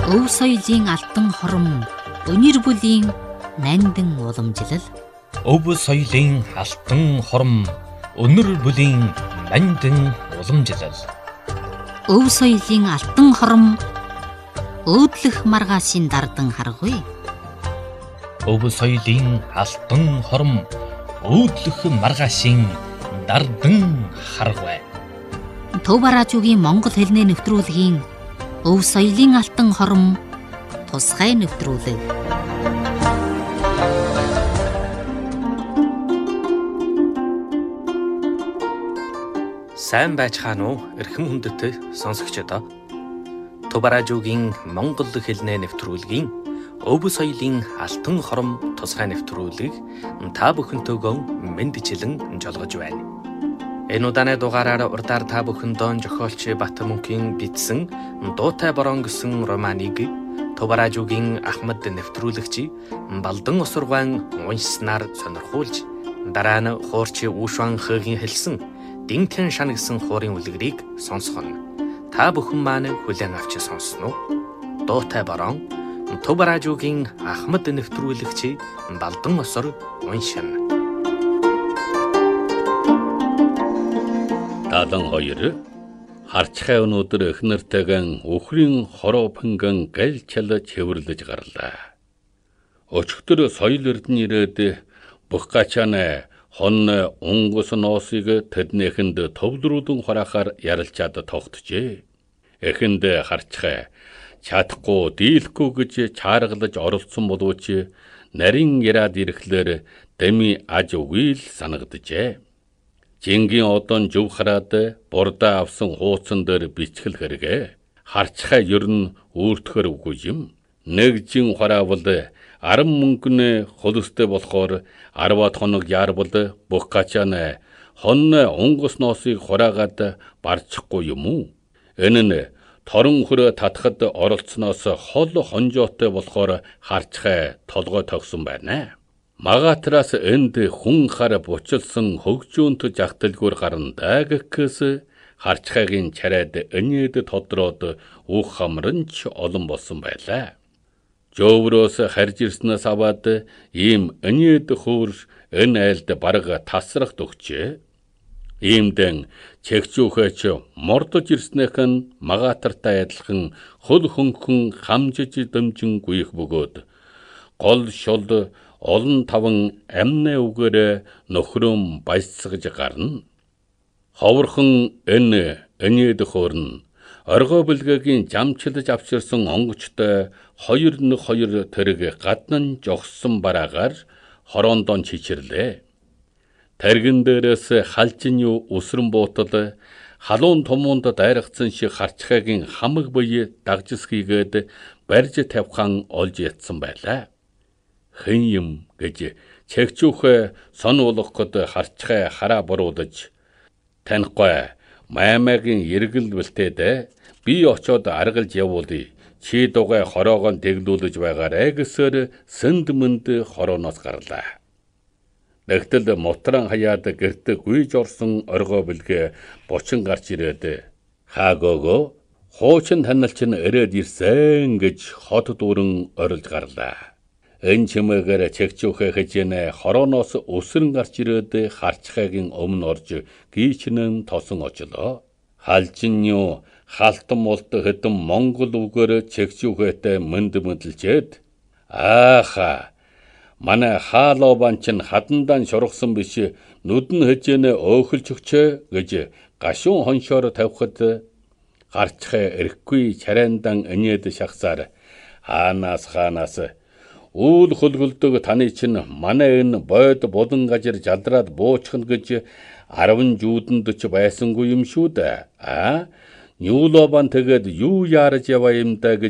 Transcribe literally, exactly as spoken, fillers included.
Өв соёлын алтан хором, өнөр бүлийн найндан уламжлал. Өв соёлын алтан хором, өнөр бүлийн найндан уламжлал. Өв соёлын алтан хором, өөдлөх маргаашийн дардан харгуй. Өв соёлын алтан хором, өөдлөх маргаашийн дардан харгуй. Төв бараажуугийн монгол хэлний нэвтрүүлгийн Өв соёлын алтан хором, тусгай нэвтрүүлэг. Сайн байцгаана уу эрхэм хүндэт сонсогчдоо. Төв бараажуугийн монгол хэлний нэвтрүүлгийн Өв соёлын алтан хором тусгай нэвтрүүлэг та бүхэнтэйгөө мэндчилэн жолгож байна. Энэ удааны дугаараар урдаар та бүхэндээ зохиолч Батмөнхийн бичсэн Дуутай борон гэсэн романыг Төв бараажуугийн Ахмад нэвтрүүлэгч Балдан Осургаан уншсанаар сонирхуулж, дараа нь хуурч Ушван Хөгийн хэлсэн Динхэн шан гэсэн хуурын үлгэрийг сонсгоно. Та бүхэн маань хүлээн авч сонсноо. Дуутай борон Төв бараажуугийн Ахмад нэвтрүүлэгч Балдан Осур уншина. Далан хоёр харцхай өнөөдөр эхнэртэйгэн өхрийн хороо пингэн гал чалж хэвэрлэж гарлаа. Өчигдөр соёл эрдэнэ ирээд Бухгачаана хон унгус ноосыг тэднийхэнд төвлөрүүлэн хураахаар ярилцаад тогтжээ. Эхэнд харцхай чадахгүй дийлэхгүй гэж чааргалж оролцсон боловч нарийн яраад ирэхлээр дэми аж үгүй л санагджээ. Жингийн одон жив хараад бурдаа авсан хууцсан дээр бичгэл хэрэгэ. Харцхай ер нь өөртөхөр үгүй юм. Нэг жин хараавал аран мөнгөний холстой болохоор арваад хоног яарвал Бухгачаана хон унгус ноосыг хураагаад барчихгүй юм уу? Энэ нь торон хөрөө татхад оролцсноос хол хонжоотой болохоор харцхай толгой тогсон байна. Магатраас энд хүн хар бучилсан хөгжөөнт жагталгүйр гарна даагкээс харцхайгийн чарайд энэд тодроод ух хамранч олон болсон байлаа. Жовроос харж ирснээс аваад ийм энэд хөөр энэ айлд бараг тасрах төгчээ. Иймдэн чэгчүүхээч мордож ирснэхэн магатартай адилхан хөл хөнгөн хамжиж дэмжин гүйх бөгөөд гол шул олон таван амны үгээр нөхрөм баясгаж гарна. Ховорхон энэ энэд хөөрн оргоо бэлгэгийн жамчилж авчирсан онгочтой хоёр нэг хоёр тэрэг гаднан жогссон бараагаар хороондон чичирлээ. Таргин дээрээс халжин юу өсрөн буутал халуун томоонд дайрагцсан шиг харцхайгийн хамаг бие дагжис хийгээд барьж тавхан олж ятсан байлаа. Хэн юм гэж чэгчүүхэ сон уулгахад харцхай хараа буруулж танихгүй маймагийн эргэл бэлтээд би очоод аргалж явуулъя. Чи дугай хороогоо дэглүүлж байгаарэ гэсээр сэнд мэнд хорооноос гарлаа. Нэгтэл мотран хаяад гэрт гүйж орсон оргоо бэлгээ бочин гарч ирээд хаагоогоо хуучин таналч нь ирээд ирсэн гэж хот дүүрэн орилж гарлаа. Энэ чимээгээр чэгчүүхэ хэжэнэ хорооноос өсрөн гарч ирээд харцхайгийн өмнө орж гийчнэн тосон очлоо. Халжин юу халтан молт хэдэн монгол үгээр чэгчүүхэтэй мэнд мэдлжээд ааха манай хаалоо банчин хадандан шургасан биш нүдэн хэжэнэ өөхөлж өгчээ гэж гашуун хоншоор тавихад харцхай эрэхгүй чарайндан энэд шахсаар хаанаас хаанаас үл хөлгөлдөг таны чинь манай энэ бойд булан гажир жалдраад буучхна гэж арван жүүдэнд ч байсангүй юм шүү дээ. Аа, Ньюлобан тэгээд юу яарж яваа юм да гэж